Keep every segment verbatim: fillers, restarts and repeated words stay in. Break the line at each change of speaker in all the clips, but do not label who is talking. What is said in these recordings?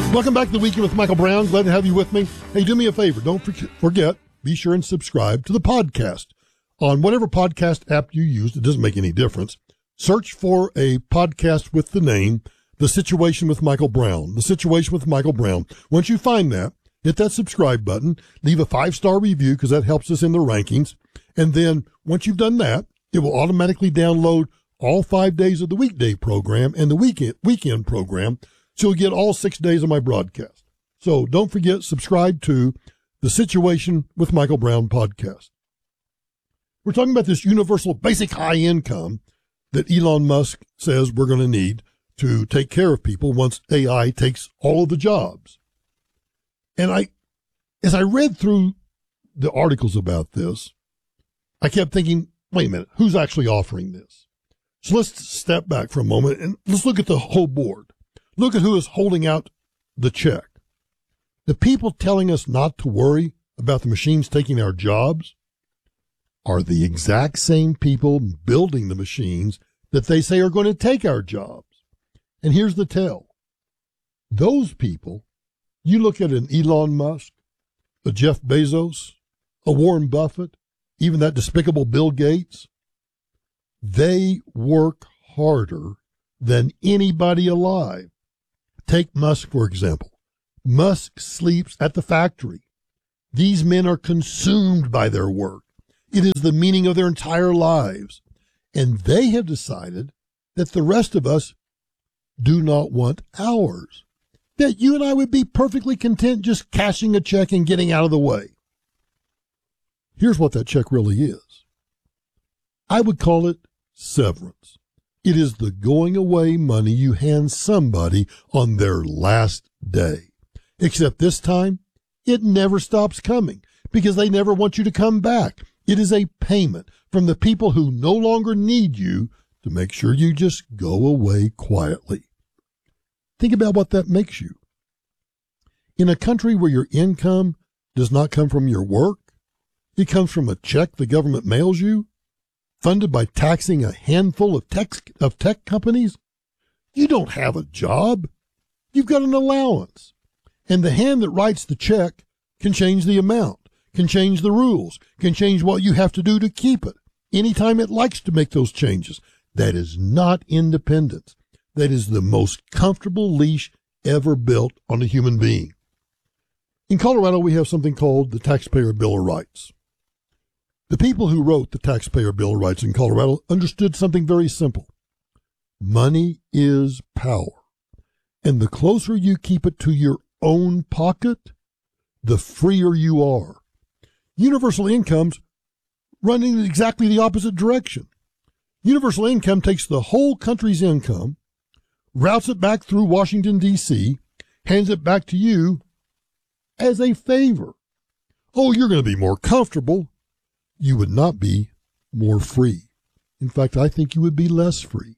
Welcome back to the Weekend with Michael Brown. Glad to have you with me. Hey, do me a favor. Don't forget, be sure and subscribe to the podcast on whatever podcast app you use. It doesn't make any difference. Search for a podcast with the name The Situation with Michael Brown. The Situation with Michael Brown. Once you find that, hit that subscribe button. Leave a five-star review because that helps us in the rankings. And then once you've done that, it will automatically download all five days of the weekday program and the weekend weekend program. So you'll get all six days of my broadcast. So don't forget, subscribe to the Situation with Michael Brown podcast. We're talking about this universal basic high income that Elon Musk says we're going to need to take care of people once A I takes all of the jobs. And I, as I read through the articles about this, I kept thinking, wait a minute, who's actually offering this? So let's step back for a moment and let's look at the whole board. Look at who is holding out the check. The people telling us not to worry about the machines taking our jobs are the exact same people building the machines that they say are going to take our jobs. And here's the tell. Those people, you look at an Elon Musk, a Jeff Bezos, a Warren Buffett, even that despicable Bill Gates, they work harder than anybody alive. Take Musk, for example. Musk sleeps at the factory. These men are consumed by their work. It is the meaning of their entire lives. And they have decided that the rest of us do not want ours. That you and I would be perfectly content just cashing a check and getting out of the way. Here's what that check really is. I would call it severance. It is the going away money you hand somebody on their last day. Except this time, it never stops coming because they never want you to come back. It is a payment from the people who no longer need you to make sure you just go away quietly. Think about what that makes you. In a country where your income does not come from your work, it comes from a check the government mails you, funded by taxing a handful of tech, of tech companies, you don't have a job. You've got an allowance. And the hand that writes the check can change the amount, can change the rules, can change what you have to do to keep it, anytime it likes to make those changes. That is not independence. That is the most comfortable leash ever built on a human being. In Colorado, we have something called the Taxpayer Bill of Rights. The people who wrote the Taxpayer Bill of Rights in Colorado understood something very simple. Money is power. And the closer you keep it to your own pocket, the freer you are. Universal incomes run in exactly the opposite direction. Universal income takes the whole country's income, routes it back through Washington, D C, hands it back to you as a favor. Oh, you're going to be more comfortable. You would not be more free. In fact, I think you would be less free.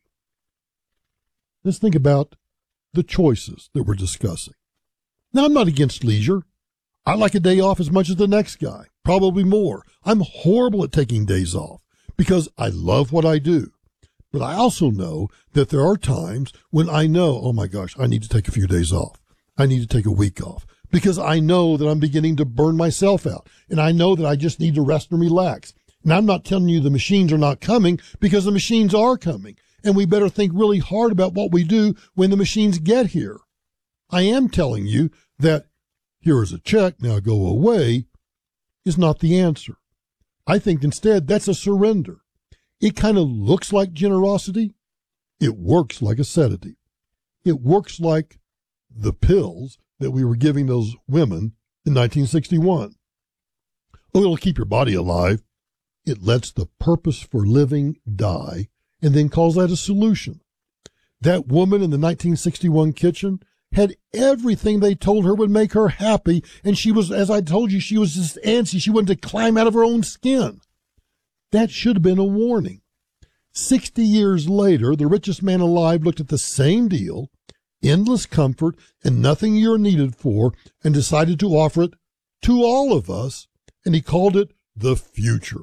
Let's think about the choices that we're discussing. Now, I'm not against leisure. I like a day off as much as the next guy, probably more. I'm horrible at taking days off because I love what I do. But I also know that there are times when I know, oh my gosh, I need to take a few days off. I need to take a week off. Because I know that I'm beginning to burn myself out. And I know that I just need to rest and relax. And I'm not telling you the machines are not coming, because the machines are coming. And we better think really hard about what we do when the machines get here. I am telling you that here is a check, now go away, is not the answer. I think instead that's a surrender. It kind of looks like generosity. It works like a sedative. It works like the pills that we were giving those women in nineteen sixty-one. Oh, it'll keep your body alive. It lets the purpose for living die and then calls that a solution. That woman in the nineteen sixty-one kitchen had everything they told her would make her happy, and she was, as I told you, she was just antsy. She wanted to climb out of her own skin. That should have been a warning. Sixty years later, the richest man alive looked at the same deal, endless comfort and nothing you're needed for, and decided to offer it to all of us, and he called it the future.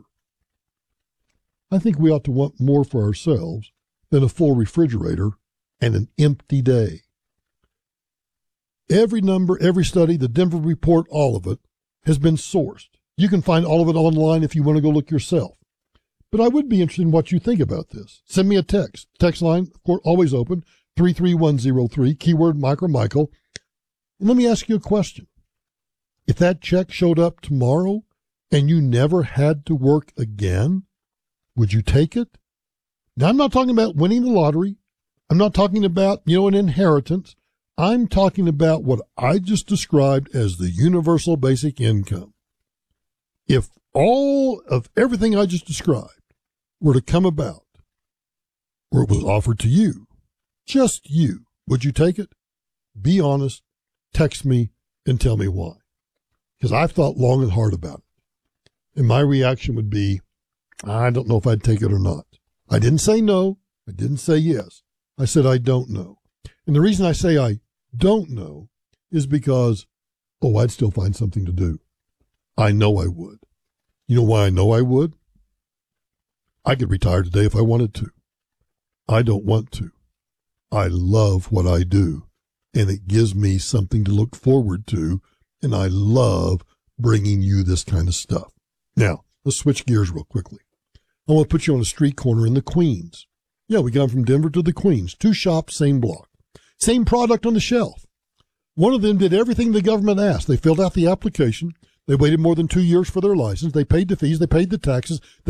I think we ought to want more for ourselves than a full refrigerator and an empty day. Every number, every study, the Denver report, all of it has been sourced. You can find all of it online if you want to go look yourself. But I would be interested in what you think about this. Send me a text. Text line, of course, always open, three three one zero three, keyword Mike or Michael. And let me ask you a question. If that check showed up tomorrow and you never had to work again, would you take it? Now, I'm not talking about winning the lottery. I'm not talking about, you know, an inheritance. I'm talking about what I just described as the universal basic income. If all of everything I just described were to come about, or it was offered to you, just you, would you take it? Be honest, text me, and tell me why. Because I've thought long and hard about it. And my reaction would be, I don't know if I'd take it or not. I didn't say no. I didn't say yes. I said I don't know. And the reason I say I don't know is because, oh, I'd still find something to do. I know I would. You know why I know I would? I could retire today if I wanted to. I don't want to. I love what I do, and it gives me something to look forward to, and I love bringing you this kind of stuff. Now, let's switch gears real quickly. I want to put you on a street corner in the Queens. Yeah, we got from Denver to the Queens. Two shops, same block. Same product on the shelf. One of them did everything the government asked. They filled out the application. They waited more than two years for their license. They paid the fees. They paid the taxes. They